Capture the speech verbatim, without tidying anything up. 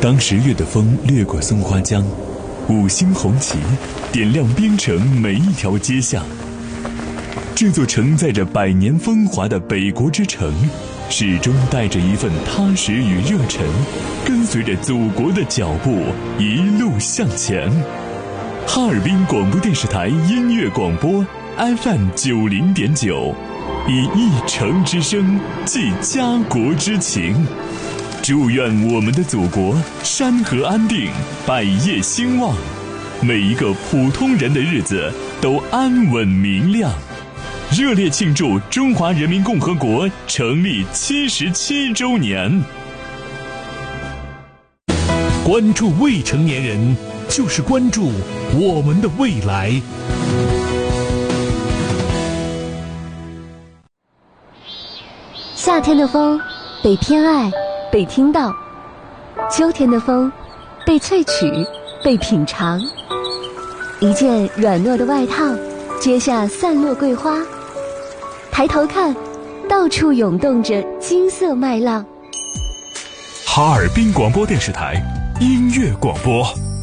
当十月的风掠过松花江，五星红旗点亮边城每一条街巷。这座承载着百年风华的北国之城，始终带着一份踏实与热忱，跟随着祖国的脚步一路向前。哈尔滨广播电视台音乐广播 F M 九零点九，以一城之声寄家国之情。祝愿我们的祖国山河安定，百业兴旺，每一个普通人的日子都安稳明亮。热烈庆祝中华人民共和国成立七十七周年。 关注未成年人，就是关注我们的未来。 夏天的风被偏爱，被听到；秋天的风被萃取，被品尝。一件软糯的外套，接下散落桂花。抬头看，到处涌动着金色麦浪。 哈尔滨广播电视台音乐广播。